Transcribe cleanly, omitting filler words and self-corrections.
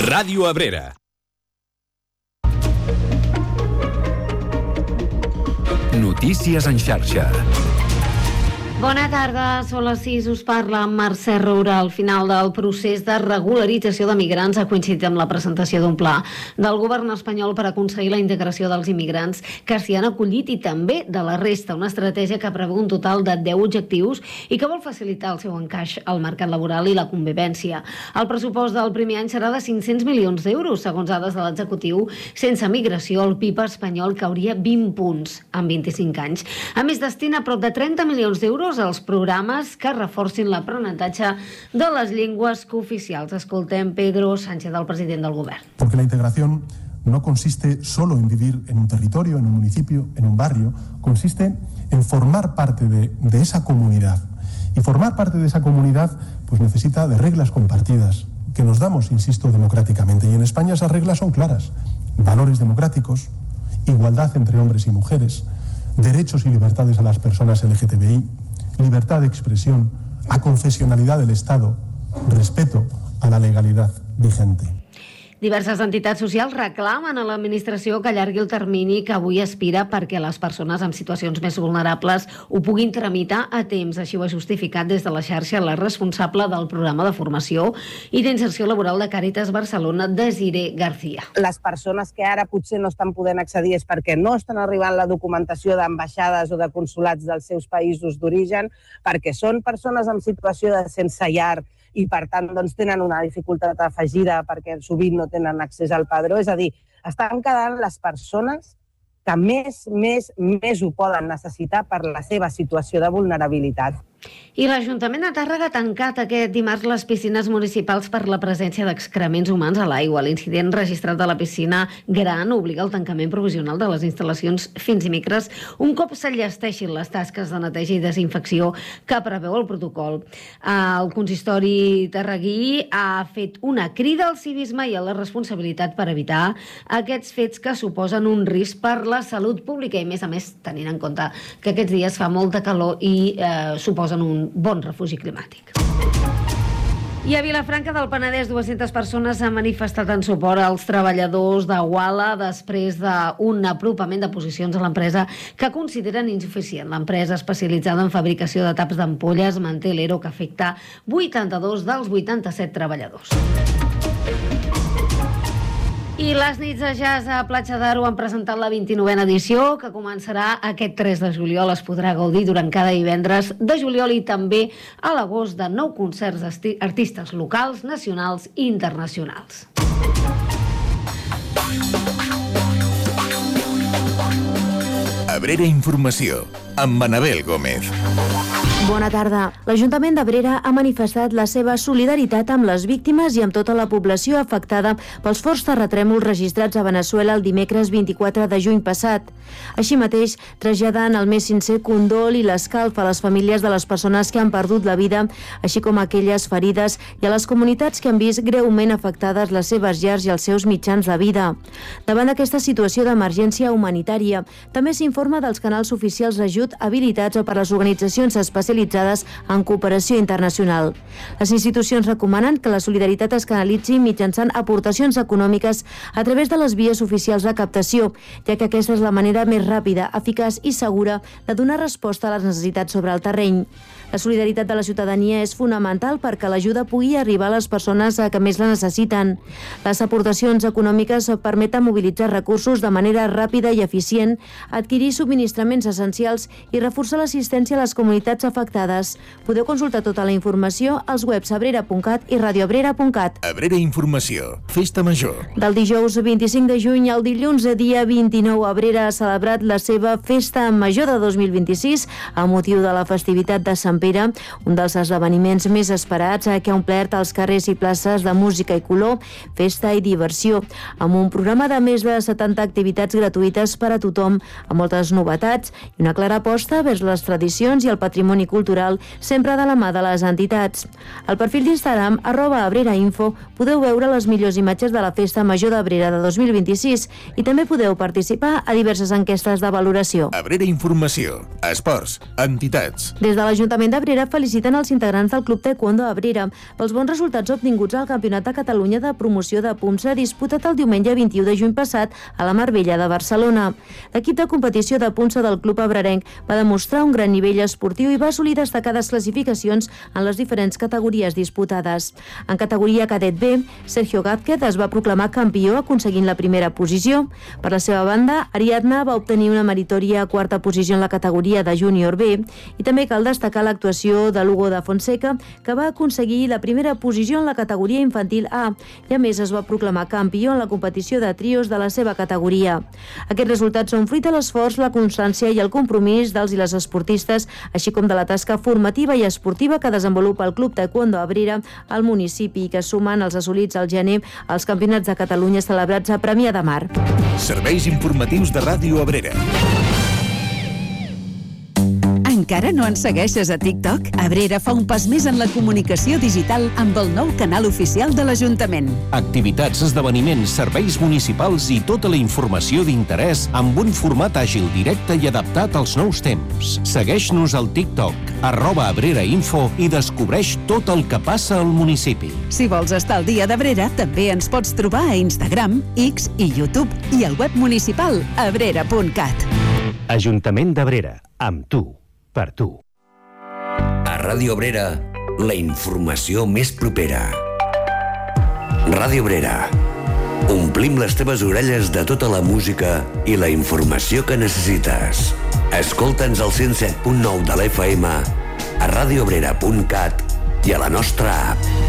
Ràdio Abrera. Notícies en xarxa. Bona tarda, són les 6, us parla Mercè Roura. El final del procés de regularització de migrants ha coincidit amb la presentació d'un pla del govern espanyol per aconseguir la integració dels immigrants que s'hi han acollit i també de la resta, una estratègia que preveu un total de 10 objectius i que vol facilitar el seu encaix al mercat laboral i la convivència. El pressupost del primer any serà de 500 milions d'euros, segons dades de l'executiu. Sense migració, el PIB espanyol cauria 20 punts en 25 anys. A més, destina prop de 30 milions d'euros als programes que reforcin l'aprenentatge de les llengües cooficials. Escoltem Pedro Sánchez, el president del govern. Porque la integración no consiste solo en vivir en un territorio, en un municipio, en un barrio, consiste en formar parte de esa comunidad. Y formar parte de esa comunidad pues necesita de reglas compartidas, que nos damos, insisto, democráticamente. Y en España esas reglas son claras. Valores democráticos, igualdad entre hombres y mujeres, derechos y libertades a las personas LGTBI, libertad de expresión, aconfesionalidad del Estado, respeto a la legalidad vigente. Diverses entitats socials reclamen a l'administració que allargui el termini que avui aspira perquè les persones en situacions més vulnerables ho puguin tramitar a temps. Així ho ha justificat des de la xarxa la responsable del programa de formació i d'inserció laboral de Càritas Barcelona, Desiree García. Les persones que ara potser no estan podent accedir és perquè no estan arribant la documentació d'ambaixades o de consulats dels seus països d'origen, perquè són persones en situació de sense llar i, per tant, doncs, tenen una dificultat afegida perquè sovint no tenen accés al padró. És a dir, estan quedant les persones que més ho poden necessitar per la seva situació de vulnerabilitat. I l'Ajuntament de Tàrrega ha tancat aquest dimarts les piscines municipals per la presència d'excrements humans a l'aigua. L'incident registrat de la piscina gran obliga al tancament provisional de les instal·lacions fins dimecres, un cop s'enllesteixin les tasques de neteja i desinfecció que preveu el protocol. El consistori tarraguí ha fet una crida al civisme i a la responsabilitat per evitar aquests fets que suposen un risc per la salut pública i, a més, tenint en compte que aquests dies fa molta calor i suposen un bon refugi climàtic. I a Vilafranca del Penedès, 200 persones s'han manifestat en suport als treballadors de Uala després d'un apropament de posicions a l'empresa que consideren insuficient. L'empresa especialitzada en fabricació de taps d'ampolles manté l'ERO que afecta 82 dels 87 treballadors. I les nits de jazz a Platja d'Aro han presentat la 29a edició, que començarà aquest 3 de juliol. Es podrà gaudir durant cada divendres de juliol i també a l'agost de 9 concerts d'artistes locals, nacionals i internacionals. Abrera Informació, amb Manabel Gómez. Bona tarda. L'Ajuntament d'Abrera ha manifestat la seva solidaritat amb les víctimes i amb tota la població afectada pels forts terratrèmols registrats a Veneçuela el dimecres 24 de juny passat. Així mateix, traslladant el més sincer condol i l'escalf a les famílies de les persones que han perdut la vida, així com aquelles ferides i a les comunitats que han vist greument afectades les seves llars i els seus mitjans de vida. Davant d'aquesta situació d'emergència humanitària, també s'informa dels canals oficials d'ajut habilitats per les organitzacions especialitzades en cooperació internacional. Les institucions recomanen que la solidaritat es canalitzi mitjançant aportacions econòmiques a través de les vies oficials de captació, ja que aquesta és la manera més ràpida, eficaç i segura de donar resposta a les necessitats sobre el terreny. La solidaritat de la ciutadania és fonamental perquè l'ajuda pugui arribar a les persones que més la necessiten. Les aportacions econòmiques permeten mobilitzar recursos de manera ràpida i eficient, adquirir subministraments essencials i reforçar l'assistència a les comunitats afectades. Podeu consultar tota la informació als webs abrera.cat i radioabrera.cat. Abrera Informació, Festa Major. Del dijous 25 de juny al dilluns dia 29, Abrera ha celebrat la seva Festa Major de 2026 a motiu de la festivitat de Sant Pere, un dels esdeveniments més esperats que ha omplert els carrers i places de música i color, festa i diversió, amb un programa de més de 70 activitats gratuïtes per a tothom, amb moltes novetats i una clara aposta vers les tradicions i el patrimoni i cultural, sempre de la mà de les entitats. Al perfil d'Instagram, @abrerainfo, podeu veure les millors imatges de la Festa Major d'Abrera de 2026 i també podeu participar a diverses enquestes de valoració. Abrera Informació, esports, entitats. Des de l'Ajuntament d'Abrera feliciten els integrants del Club Taekwondo Abrera pels bons resultats obtinguts al Campionat de Catalunya de Promoció de Punça disputat el diumenge 21 de juny passat a la Mar Bella de Barcelona. L'equip de competició de punça del Club Abrerenc va demostrar un gran nivell esportiu i va assolir destacades classificacions en les diferents categories disputades. En categoria cadet B, Sergio Gázquez es va proclamar campió aconseguint la primera posició. Per la seva banda, Ariadna va obtenir una meritòria quarta posició en la categoria de júnior B i també cal destacar l'actuació de Lugo de Fonseca, que va aconseguir la primera posició en la categoria infantil A i a més es va proclamar campió en la competició de trios de la seva categoria. Aquests resultats són fruit de l'esforç, la constància i el compromís dels i les esportistes, així com de la tasca formativa i esportiva que desenvolupa el Club Taekwondo Abrera al municipi i que sumen els assolits al gener als Campionats de Catalunya celebrats a Premià de Mar. Serveis informatius de Ràdio Abrera. Encara no ens segueixes a TikTok? Abrera fa un pas més en la comunicació digital amb el nou canal oficial de l'Ajuntament. Activitats, esdeveniments, serveis municipals i tota la informació d'interès amb un format àgil, directe i adaptat als nous temps. Segueix-nos al TikTok, @abrerainfo i descobreix tot el que passa al municipi. Si vols estar al dia d'Abrera, també ens pots trobar a Instagram, X i YouTube i al web municipal abrera.cat. Ajuntament d'Abrera, amb tu. Per tu. A Ràdio Abrera, la informació més propera. Ràdio Abrera. Omplim les teves orelles de tota la música i la informació que necessites. Escolta'ns al 107.9 de l'FM, a radioabrera.cat i a la nostra app.